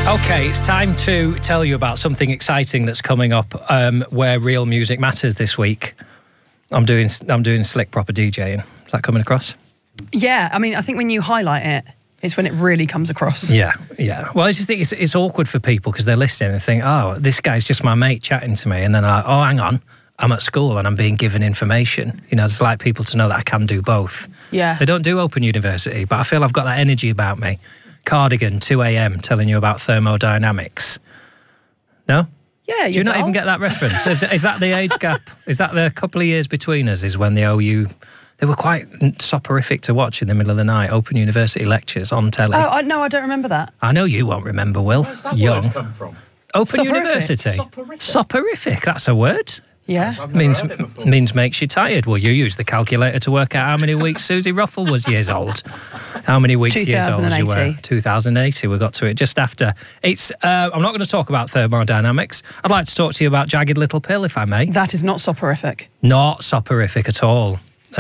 Okay, it's time to tell you about something exciting that's coming up where real music matters this week. I'm doing slick proper DJing. Is that coming across? Yeah, I mean, I think when you highlight it, it's when it really comes across. Yeah. Well, I just think it's awkward for people because they're listening and think, oh, this guy's just my mate chatting to me. And then they're like, oh, hang on, I'm at school and I'm being given information. You know, it's like people to know that I can do both. Yeah. They don't do Open University, but I feel I've got that energy about me. Cardigan, 2 a.m, telling you about thermodynamics. No? Yeah, do you not even get that reference? Is that the age gap? Is that the couple of years between us is when the OU... They were quite soporific to watch in the middle of the night, Open University lectures on telly. Oh, no, I don't remember that. I know you won't remember, Will. Where's that Young. word come from? Open Soporific. University. Soporific, that's a word. Yeah. Means makes you tired. Well, you use the calculator to work out how many weeks Susie Ruffle was years old. How many weeks years old you were? 2080. We got to it just after. I'm not going to talk about thermodynamics. I'd like to talk to you about Jagged Little Pill, if I may. That is not soporific. Not soporific at all.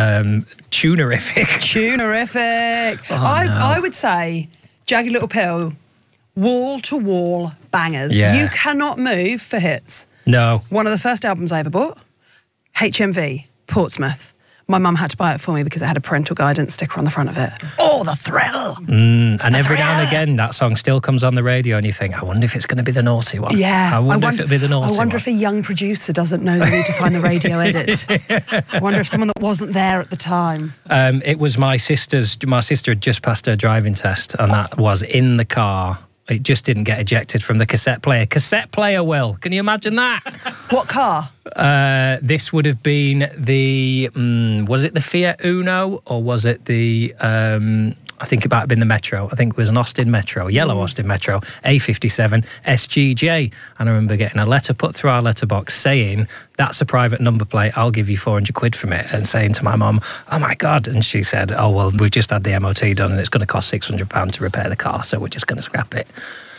Tunerific. Tunerific. Oh, I would say Jagged Little Pill, wall-to-wall bangers. Yeah. You cannot move for hits. No. One of the first albums I ever bought, HMV, Portsmouth. My mum had to buy it for me because it had a parental guidance sticker on the front of it. Oh, the thrill! And every now and again, that song still comes on the radio and you think, I wonder if it's going to be the naughty one. Yeah. I wonder if it'll be the naughty one. I wonder if a young producer doesn't know they need to find the radio edit. I wonder if someone that wasn't there at the time. It was my sister had just passed her driving test and that was in the car. It just didn't get ejected from the cassette player. Cassette player, Will. Can you imagine that? What car? This would have been the... was it the Fiat Uno or was it the... I think it might have been the Metro. I think it was an Austin Metro, yellow Austin Metro, A57 SGJ. And I remember getting a letter put through our letterbox saying, that's a private number plate, I'll give you 400 quid from it. And saying to my mum, oh my God. And she said, oh, well, we've just had the MOT done and it's going to cost £600 to repair the car, so we're just going to scrap it.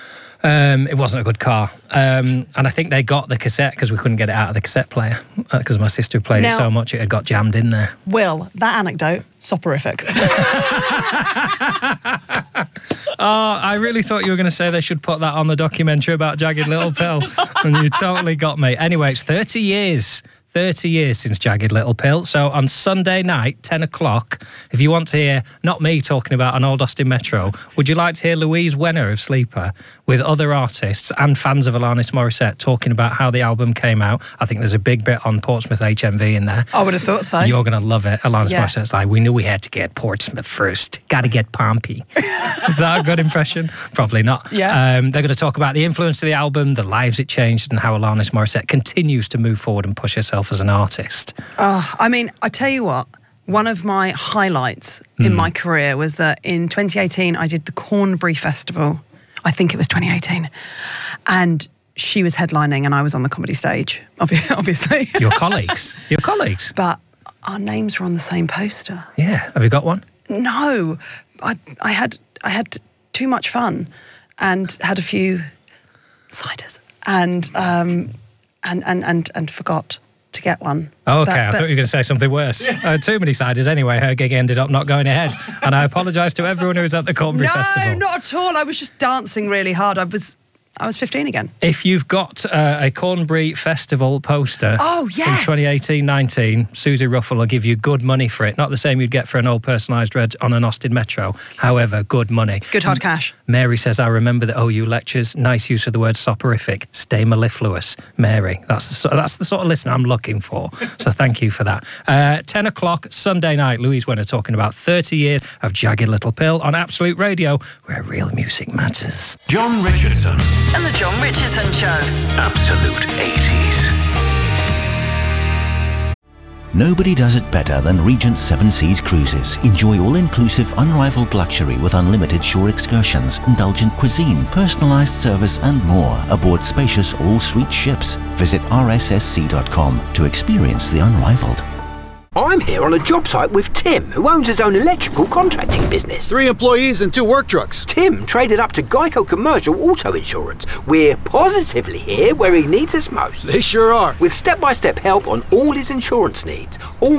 It wasn't a good car. And I think they got the cassette because we couldn't get it out of the cassette player because my sister played it so much it had got jammed in there. Will, that anecdote, soporific. Oh, I really thought you were going to say they should put that on the documentary about Jagged Little Pill. And you totally got me. Anyway, it's 30 years. 30 years since Jagged Little Pill. So on Sunday night, 10 o'clock, if you want to hear, not me talking about an old Austin Metro, would you like to hear Louise Wenner of Sleeper with other artists and fans of Alanis Morissette talking about how the album came out? I think there's a big bit on Portsmouth HMV in there. I would have thought so. You're going to love it. Alanis Morissette's like, we knew we had to get Portsmouth first. Got to get Pompey. Is that a good impression? Probably not. Yeah. They're going to talk about the influence of the album, the lives it changed, and how Alanis Morissette continues to move forward and push herself as an artist. I mean, I tell you what, one of my highlights in my career was that in 2018 I did the Cornbury Festival. I think it was 2018. And she was headlining and I was on the comedy stage, obviously. Your colleagues. But our names were on the same poster. Yeah. Have you got one? No. I had too much fun and had a few ciders and forgot to get one. Oh, okay, I thought you were going to say something worse. Too many ciders anyway. Her gig ended up not going ahead. And I apologise to everyone who was at the Cornbury Festival. No, not at all. I was just dancing really hard. I was 15 again. If you've got a Cornbury Festival poster from 2018-19, Susie Ruffle will give you good money for it. Not the same you'd get for an old personalised red on an Austin Metro. However, good money. Good hard cash. Mary says, I remember the OU lectures. Nice use of the word soporific. Stay mellifluous. Mary, that's the sort of listener I'm looking for. So thank you for that. 10 o'clock, Sunday night, Louise Wenner talking about 30 years of Jagged Little Pill on Absolute Radio, where real music matters. John Richardson and the John Richardson Show. Absolute 80s. Nobody does it better than Regent Seven Seas Cruises. Enjoy all-inclusive, unrivaled luxury with unlimited shore excursions, indulgent cuisine, personalised service and more aboard spacious all-suite ships. Visit rssc.com to experience the unrivaled. I'm here on a job site with Tim, who owns his own electrical contracting business. 3 employees and 2 work trucks. Tim traded up to Geico Commercial Auto Insurance. We're positively here where he needs us most. They sure are. With step-by-step help on all his insurance needs. All for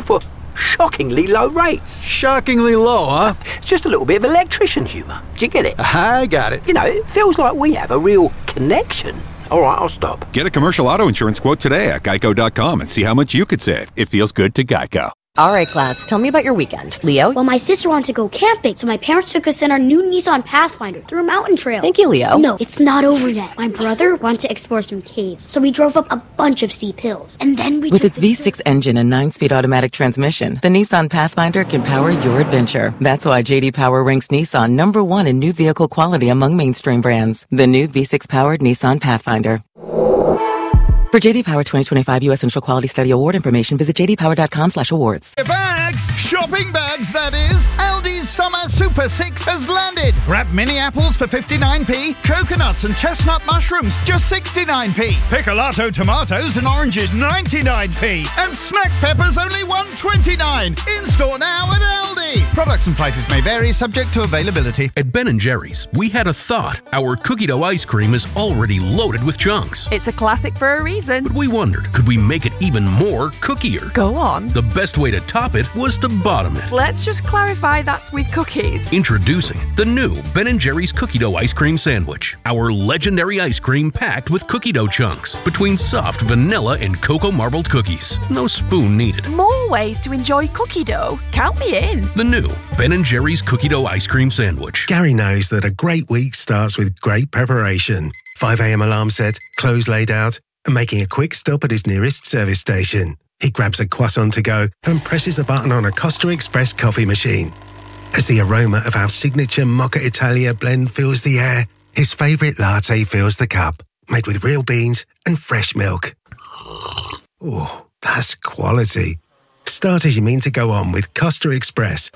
shockingly low rates. Shockingly low, huh? Just a little bit of electrician humour. Do you get it? I got it. You know, it feels like we have a real connection. All right, I'll stop. Get a commercial auto insurance quote today at geico.com and see how much you could save. It feels good to Geico. All right, class, tell me about your weekend. Leo? Well, my sister wanted to go camping, so my parents took us in our new Nissan Pathfinder through a mountain trail. Thank you, Leo. No, it's not over yet. My brother wanted to explore some caves, so we drove up a bunch of steep hills. And then we With its V6 engine and 9-speed automatic transmission, the Nissan Pathfinder can power your adventure. That's why J.D. Power ranks Nissan #1 in new vehicle quality among mainstream brands. The new V6-powered Nissan Pathfinder. For JD Power 2025 U.S. Central Quality Study Award information, visit jdpower.com/awards. Bags! Shopping bags, that is! Aldi's Summer Super 6 has landed! Grab mini apples for 59p, coconuts and chestnut mushrooms just 69p, picolato tomatoes and oranges 99p, and snack peppers only 129. In-store now at Aldi! Products and prices may vary, subject to availability. At Ben & Jerry's, we had a thought. Our cookie dough ice cream is already loaded with chunks. It's a classic for a reason. But we wondered, could we make it even more cookier? Go on. The best way to top it was to bottom it. Let's just clarify that's with cookies. Introducing the new Ben & Jerry's Cookie Dough Ice Cream Sandwich. Our legendary ice cream packed with cookie dough chunks between soft vanilla and cocoa marbled cookies. No spoon needed. More ways to enjoy cookie dough. Count me in. The new Ben & Jerry's Cookie Dough Ice Cream Sandwich. Gary knows that a great week starts with great preparation. 5 a.m. alarm set, clothes laid out, and making a quick stop at his nearest service station. He grabs a croissant to go and presses a button on a Costa Express coffee machine. As the aroma of our signature Mocha Italia blend fills the air, his favourite latte fills the cup, made with real beans and fresh milk. Oh, that's quality. Start as you mean to go on with Costa Express.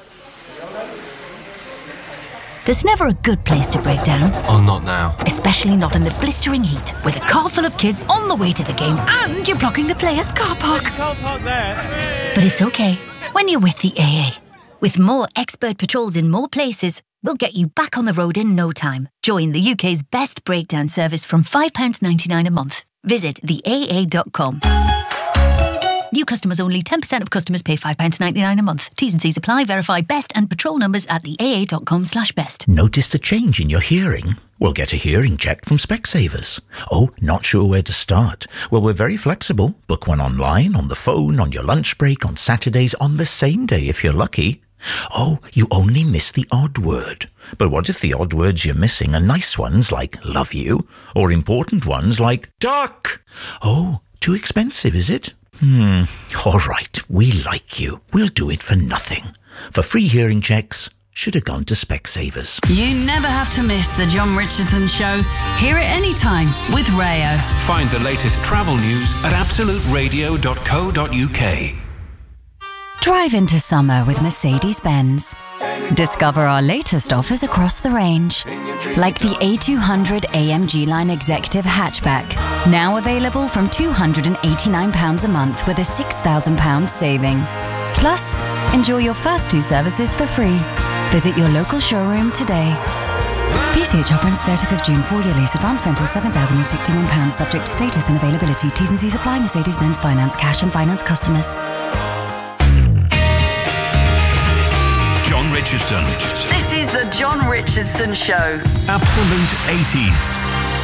There's never a good place to break down. Oh, not now. Especially not in the blistering heat, with a car full of kids on the way to the game and you're blocking the players' car park. But it's okay when you're with the AA. With more expert patrols in more places, we'll get you back on the road in no time. Join the UK's best breakdown service from £5.99 a month. Visit theaa.com. New customers only. 10% of customers pay £5.99 a month. T's and C's apply. Verify best and patrol numbers at theaa.com/best. Noticed a change in your hearing? Well, get a hearing check from Specsavers. Oh, not sure where to start? Well, we're very flexible. Book one online, on the phone, on your lunch break, on Saturdays, on the same day if you're lucky. Oh, you only miss the odd word. But what if the odd words you're missing are nice ones like love you, or important ones like duck? Oh, too expensive, is it? All right, we like you. We'll do it for nothing. For free hearing checks, should have gone to Specsavers. You never have to miss the John Richardson Show. Hear it anytime with Rayo. Find the latest travel news at absoluteradio.co.uk. Drive into summer with Mercedes-Benz. Discover our latest offers across the range, like the A200 AMG Line Executive Hatchback, now available from £289 a month with a £6,000 saving. Plus, enjoy your first 2 services for free. Visit your local showroom today. PCH offer ends 30th of June. 4-year lease. Advance rental £7,061, subject to status and availability. T's and C's apply. Mercedes-Benz Finance. Cash and finance customers. John Richardson. This is the John Richardson Show. Absolute 80s.